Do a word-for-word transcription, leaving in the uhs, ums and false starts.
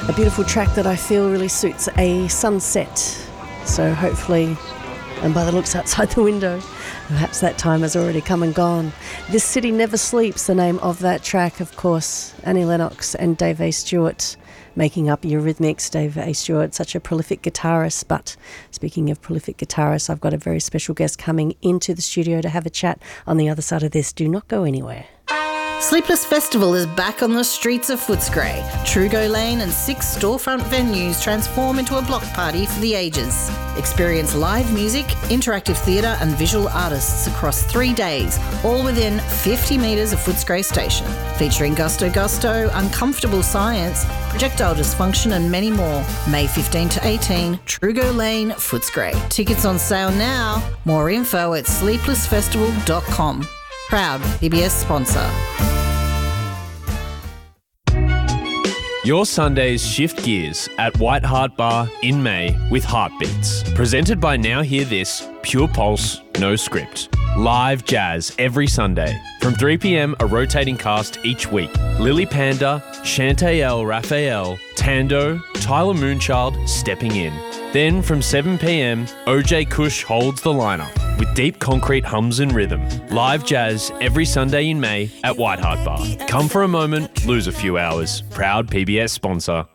A beautiful track that I feel really suits a sunset. So hopefully, and by the looks outside the window, perhaps that time has already come and gone. This City Never Sleeps, the name of that track, of course. Annie Lennox and Dave A. Stewart making up Eurythmics. Dave A. Stewart, such a prolific guitarist. But speaking of prolific guitarists, I've got a very special guest coming into the studio to have a chat on the other side of this. Do not go anywhere. Sleepless Festival is back on the streets of Footscray. Trugo Lane and six storefront venues transform into a block party for the ages. Experience live music, interactive theatre and visual artists across three days, all within fifty metres of Footscray Station. Featuring Gusto Gusto, Uncomfortable Science, Projectile Dysfunction and many more. May fifteenth to eighteenth, Trugo Lane, Footscray. Tickets on sale now. More info at sleepless festival dot com. Proud P B S sponsor. Your Sundays shift gears at White Hart Bar in May with Heartbeats. Presented by Now Hear This, Pure Pulse, no script. Live jazz every Sunday. From three p.m, a rotating cast each week. Lily Panda, Chantael Raphael, Tando, Tyler Moonchild stepping in. Then from seven p.m, O J Kush holds the lineup with deep concrete hums and rhythm. Live jazz every Sunday in May at White Hart Bar. Come for a moment, lose a few hours. Proud P B S sponsor.